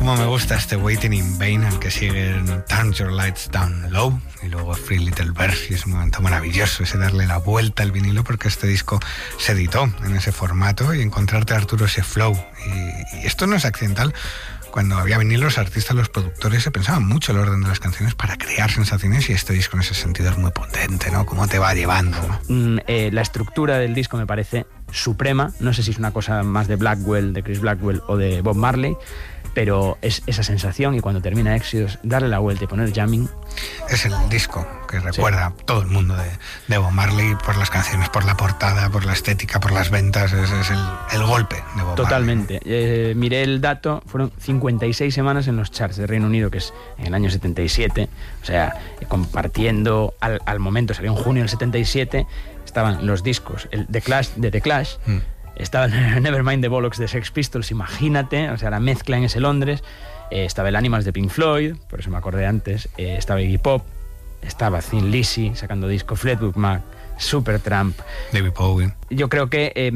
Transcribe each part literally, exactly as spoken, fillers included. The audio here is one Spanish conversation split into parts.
Como me gusta este Waiting in Vain, al que siguen Turn Your Lights Down Low y luego Free Little Birds, y es un momento maravilloso ese darle la vuelta al vinilo, porque este disco se editó en ese formato y encontrarte, Arturo, ese flow. Y, y esto no es accidental. Cuando había vinilo, los artistas, los productores se pensaban mucho el orden de las canciones para crear sensaciones, y este disco en ese sentido es muy potente, ¿no? Cómo te va llevando, ¿no? Mm, eh, la estructura del disco me parece suprema. No sé si es una cosa más de Blackwell, de Chris Blackwell o de Bob Marley, pero es esa sensación, y cuando termina Exodus, darle la vuelta y poner jamming. Es el disco que recuerda a sí. todo el mundo de, de Bob Marley, por las canciones, por la portada, por la estética, por las ventas. Es, es el, el golpe de Bob Totalmente. Marley. Eh, miré el dato, fueron cincuenta y seis semanas en los charts de Reino Unido, que es en el año setenta y siete, o sea, compartiendo al, al momento, salió en junio del setenta y siete, estaban los discos, el The Clash, de The Clash, mm. estaba el Nevermind the Bollocks de Sex Pistols, imagínate, o sea, la mezcla en ese Londres, eh, estaba el Animals de Pink Floyd, por eso me acordé antes, eh, estaba Iggy Pop, estaba Thin Lizzy sacando disco, Fleetwood Mac, Supertramp, David Bowie. Yo creo que eh,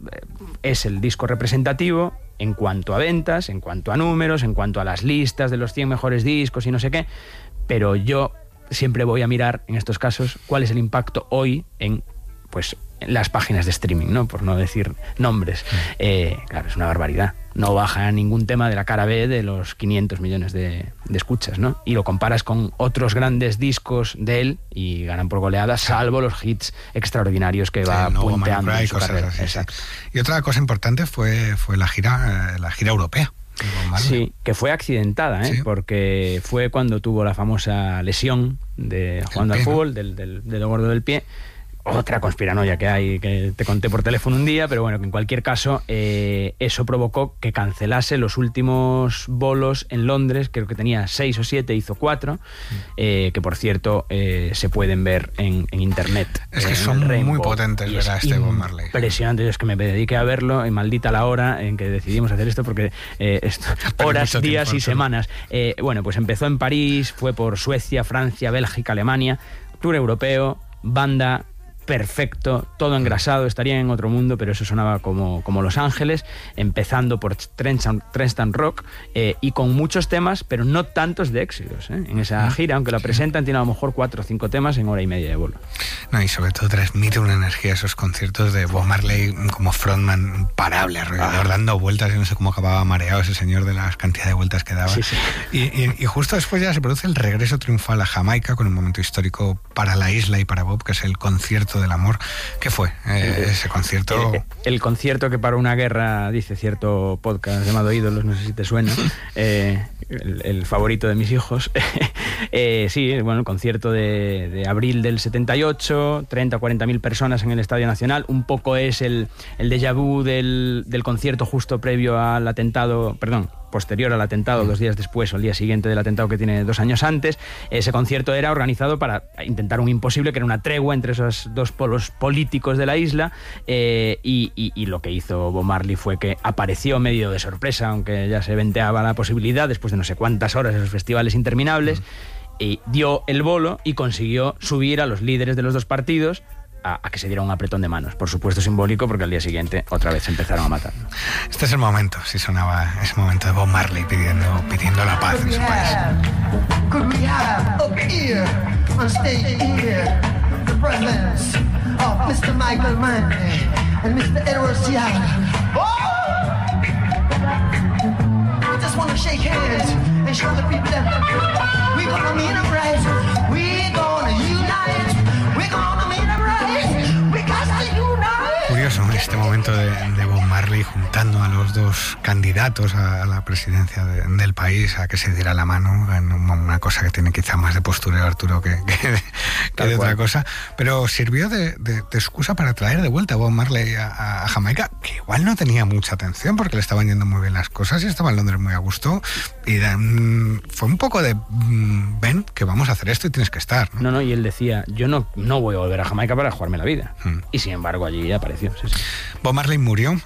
es el disco representativo en cuanto a ventas, en cuanto a números, en cuanto a las listas de los cien mejores discos y no sé qué, pero yo siempre voy a mirar en estos casos cuál es el impacto hoy en, pues, en las páginas de streaming, ¿no? Por no decir nombres. Eh, claro, es una barbaridad. No baja ningún tema de la cara B de los quinientos millones de, de escuchas, ¿no? Y lo comparas con otros grandes discos de él y ganan por goleada, salvo los hits extraordinarios que sí, va no, punteando en su carrera. Así, exacto. Sí. Y otra cosa importante fue, fue la gira, la gira europea. Sí, que fue accidentada, ¿eh? Sí. Porque fue cuando tuvo la famosa lesión de jugando al fútbol, del, del dedo gordo del pie. Otra conspiranoia que hay, que te conté por teléfono un día, pero bueno, que en cualquier caso eh, eso provocó que cancelase los últimos bolos en Londres. Creo que tenía seis o siete, hizo cuatro, eh, que por cierto eh, se pueden ver en, en internet. Es que son muy potentes ver a este Bob Marley. Impresionante, es que me dediqué a verlo, y maldita la hora en que decidimos hacer esto, porque eh, esto, horas, días tiempo, y semanas. Eh, bueno, pues empezó en París, fue por Suecia, Francia, Bélgica, Alemania, tour europeo, banda perfecto, todo engrasado, estaría en otro mundo, pero eso sonaba como, como Los Ángeles, empezando por Trenchtown Rock, eh, y con muchos temas, pero no tantos de éxitos, ¿eh? En esa gira, aunque la presentan, tiene a lo mejor cuatro o cinco temas en hora y media de bolo. No, y sobre todo transmite una energía esos conciertos de Bob Marley como frontman imparable, alrededor, ah. dando vueltas. Yo no sé cómo acababa mareado ese señor de la cantidad de vueltas que daba. Sí, sí. Y, y, y justo después ya se produce el regreso triunfal a Jamaica, con un momento histórico para la isla y para Bob, que es el concierto del amor. ¿Qué fue eh, ese concierto? El, el concierto que paró una guerra, dice cierto podcast llamado Ídolos, no sé si te suena, eh, el, el favorito de mis hijos. eh, sí, bueno, el concierto de, de abril del setenta y ocho, treinta o cuarenta mil personas en el Estadio Nacional. Un poco es el, el déjà vu del, del concierto justo previo al atentado, perdón, posterior al atentado, dos días después o el día siguiente del atentado, que tiene dos años antes. Ese concierto era organizado para intentar un imposible, que era una tregua entre esos dos polos políticos de la isla, eh, y, y, y lo que hizo Bob Marley fue que apareció medio de sorpresa, aunque ya se venteaba la posibilidad, después de no sé cuántas horas, esos festivales interminables, y dio el bolo y consiguió subir a los líderes de los dos partidos A, a que se diera un apretón de manos, por supuesto simbólico, porque al día siguiente otra vez se empezaron a matar. Este es el momento, si sonaba ese momento de Bob Marley pidiendo, pidiendo la paz en su país. Could we have up here on stage here the presence of mister Michael Mann and mister Edward Seattle. Oh! I just want to shake hands and show the people that we're gonna meet a prize, we're gonna unite, we're gonna meet a curioso este momento de, de Bob Marley juntando a los dos candidatos a, a la presidencia de, del país, a que se diera la mano, en una cosa que tiene quizá más de postureo, Arturo, que, que, que de otra cosa, pero sirvió de, de, de excusa para traer de vuelta a Bob Marley a, a Jamaica, que igual no tenía mucha atención porque le estaban yendo muy bien las cosas y estaba en Londres muy a gusto, y de, mm, fue un poco de mm, ven, que vamos a hacer esto y tienes que estar, ¿no? No, no, y él decía, yo no, no voy a volver a Jamaica para jugarme la vida, mm. y sin embargo allí apareció. Sí, sí. Bob Marley murió en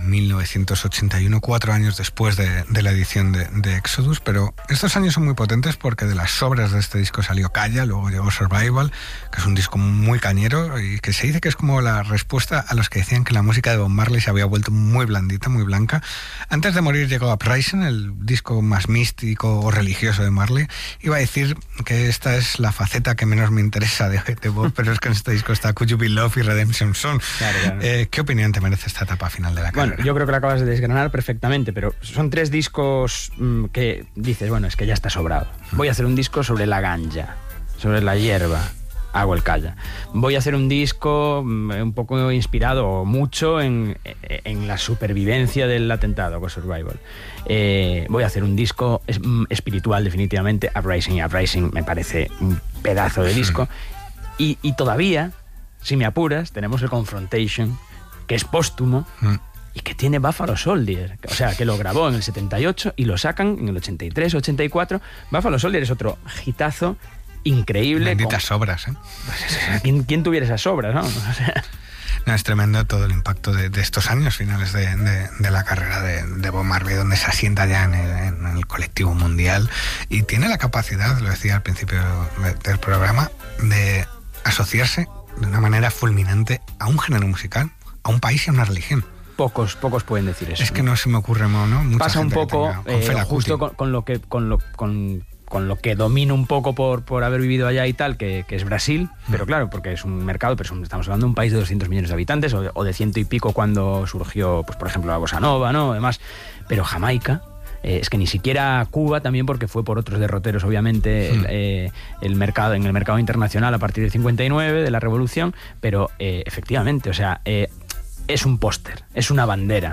mil novecientos ochenta y uno, cuatro años después de, de la edición de, de Exodus, pero estos años son muy potentes porque de las sobras de este disco salió Calla, luego llegó Survival, que es un disco muy cañero y que se dice que es como la respuesta a los que decían que la música de Bob Marley se había vuelto muy blandita, muy blanca. Antes de morir llegó Uprising, el disco más místico o religioso de Marley. Iba a decir que esta es la faceta que menos me interesa de, de Bob, pero es que en este disco está Could You Be Love y Redemption Song. Claro, claro. Eh, ¿Qué opinión te merece esta etapa final de la carrera? Bueno, yo creo que lo acabas de desgranar perfectamente, pero son tres discos mmm, que dices, bueno, es que ya está sobrado. Voy a hacer un disco sobre la ganja, sobre la hierba, hago el Calla. Voy a hacer un disco mmm, un poco inspirado o mucho en, en la supervivencia del atentado con Survival. Eh, voy a hacer un disco es, mm, espiritual, definitivamente. Uprising, Uprising me parece un pedazo de disco. Y, y todavía, si me apuras, tenemos el Confrontation, que es póstumo mm. y que tiene Buffalo Soldier, o sea, que lo grabó en el setenta y ocho y lo sacan en el ochenta y tres, ochenta y cuatro. Buffalo Soldier es otro hitazo increíble. Benditas con... obras, ¿eh? Pues, ¿quién, ¿Quién tuviera esas obras, no? O sea... No, es tremendo todo el impacto de, de estos años finales de, de, de la carrera de, de Bob Marley, donde se asienta ya en el, en el colectivo mundial y tiene la capacidad, lo decía al principio de, del programa, de asociarse de una manera fulminante a un género musical, a un país y a una religión. Pocos, pocos pueden decir eso. Es que no, no se me ocurre, ¿no? Mucha Pasa un poco tenga, con eh, justo con, con lo que con lo con con lo que domino un poco por, por haber vivido allá y tal, que, que es Brasil, mm. pero claro, porque es un mercado, pero estamos hablando de un país de doscientos millones de habitantes, o de, o de ciento y pico cuando surgió, pues por ejemplo, la bossa nova, ¿no? Además, pero Jamaica, eh, es que ni siquiera Cuba, también porque fue por otros derroteros, obviamente, mm. el, eh, el mercado, en el mercado internacional a partir del cincuenta y nueve, de la Revolución, pero eh, efectivamente, o sea, eh, es un póster, es una bandera.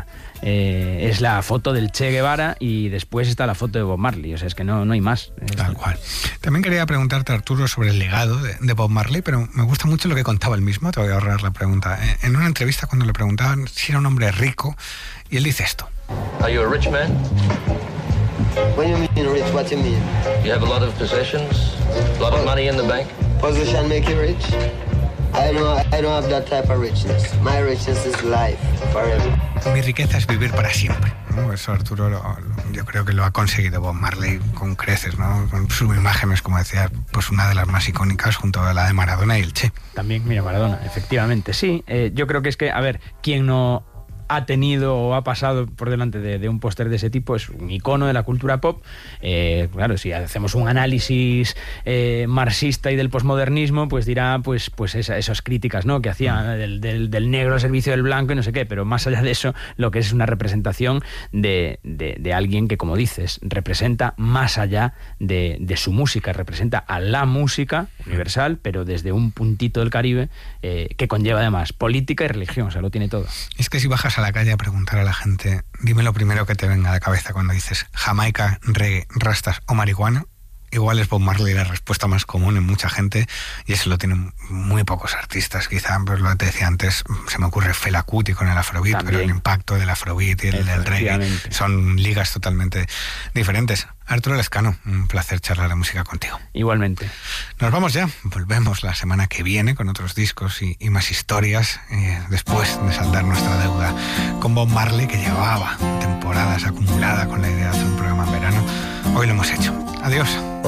Eh, es la foto del Che Guevara y después está la foto de Bob Marley, o sea, es que no, no hay más. Tal cual. También quería preguntarte, Arturo, sobre el legado de, de Bob Marley, pero me gusta mucho lo que contaba él mismo, te voy a ahorrar la pregunta. En una entrevista cuando le preguntaban si era un hombre rico, y él dice esto. Are you a rich man? What do you mean rich? What do you mean? You have a lot of possessions, a lot of money in the bank. Position make you rich? I don't, I don't have that type of richness. My richness is life, forever. Mi riqueza es vivir para siempre, ¿no? Eso Arturo lo, lo, yo creo que lo ha conseguido Bob Marley con creces, ¿no? Con sus imágenes, como decía, pues una de las más icónicas junto a la de Maradona y el Che. También, mira, Maradona, efectivamente, sí. Eh, yo creo que es que, a ver, ¿quién no ha tenido o ha pasado por delante de, de un póster de ese tipo? Es un icono de la cultura pop. Eh, claro, si hacemos un análisis eh, marxista y del posmodernismo, pues dirá pues, pues esa, esas críticas, ¿no?, que hacía del, del, del negro al servicio del blanco y no sé qué, pero más allá de eso, lo que es una representación de, de, de alguien que, como dices, representa más allá de, de su música, representa a la música universal, pero desde un puntito del Caribe eh, que conlleva además política y religión, o sea, lo tiene todo. Es que si bajas a la calle a preguntar a la gente, dime lo primero que te venga a la cabeza cuando dices Jamaica, reggae, rastas o marihuana, igual es Bob Marley la respuesta más común en mucha gente, y eso lo tienen muy pocos artistas. Quizá, pues lo que te decía antes, se me ocurre Fela Kuti con el Afrobeat, también. Pero el impacto del Afrobeat y el del reggae son ligas totalmente diferentes. Arturo Lescano, un placer charlar de música contigo. Igualmente. Nos vamos ya, volvemos la semana que viene con otros discos y, y más historias, eh, después de saldar nuestra deuda con Bob Marley, que llevaba temporadas acumulada con la idea de hacer un programa en verano. Hoy lo hemos hecho. Adiós.